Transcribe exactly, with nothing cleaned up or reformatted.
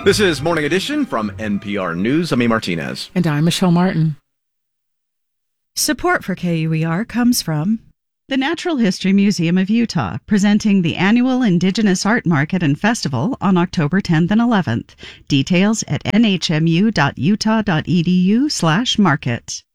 This is Morning Edition from N P R News. I'm A. Martinez. And I'm Michelle Martin. Support for K U E R comes from the Natural History Museum of Utah, presenting the annual Indigenous Art Market and Festival on October tenth and eleventh. Details at n h m u dot utah dot e d u slash market.